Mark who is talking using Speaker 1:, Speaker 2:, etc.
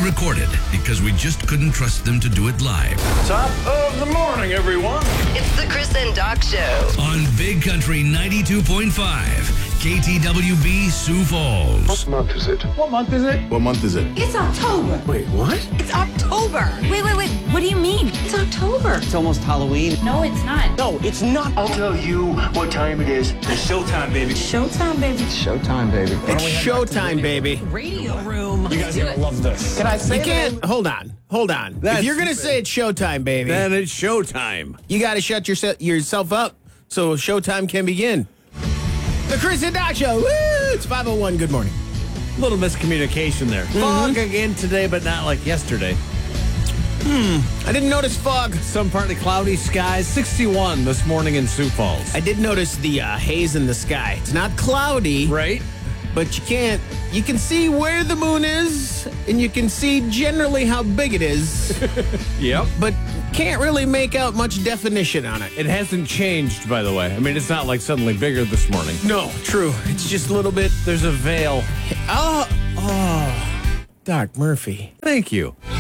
Speaker 1: pre-recorded because we just couldn't trust them to do it live.
Speaker 2: Top of the morning, everyone.
Speaker 3: It's the Chris and Doc Show.
Speaker 1: On Big Country 92.5, KTWB Sioux Falls.
Speaker 2: What month is it?
Speaker 4: What month is it?
Speaker 5: What month is it?
Speaker 4: It's October.
Speaker 2: Wait, what?
Speaker 4: It's October.
Speaker 6: Wait. What do you mean?
Speaker 4: It's October.
Speaker 7: It's almost Halloween.
Speaker 6: No, it's not.
Speaker 7: No, it's not.
Speaker 8: I'll tell you what time it is. It's showtime, baby.
Speaker 4: Showtime, baby.
Speaker 7: Showtime, baby.
Speaker 9: It's showtime, baby.
Speaker 4: Radio room.
Speaker 8: You guys are gonna love this.
Speaker 7: Can I say
Speaker 9: You can't. Hold on. If you're going to say it's showtime, baby,
Speaker 5: Then it's showtime.
Speaker 9: you got to shut yourself up so showtime can begin. The Chris and Doc Show. Woo! It's 5:01. Good morning.
Speaker 5: A little miscommunication there. Fog again today, but not like yesterday.
Speaker 9: I didn't notice fog.
Speaker 5: Some partly cloudy skies. 61 this morning in Sioux Falls.
Speaker 9: I did notice the haze in the sky. It's not cloudy,
Speaker 5: Right?
Speaker 9: but you can see where the moon is, and you can see generally how big it is,
Speaker 5: Yep.
Speaker 9: but can't really make out much definition on it.
Speaker 5: It hasn't changed, by the way. I mean, it's not like suddenly bigger this morning.
Speaker 9: No, true. It's just a little bit.
Speaker 5: There's a veil.
Speaker 9: Oh, Doc Murphy.
Speaker 5: Thank you.